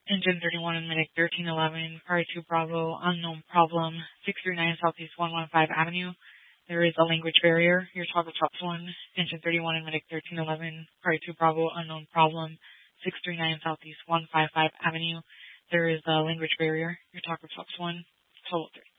Engine 31 in Medic 1311, Party 2 Bravo, unknown problem, 639 Southeast 115 Avenue. There is a language barrier. Your toggle chops 1. Engine 31 in Medic 1311, Party 2 Bravo, unknown problem, 639 Southeast 155 Avenue. There is a language barrier. Your toggle chops 1. Total 3.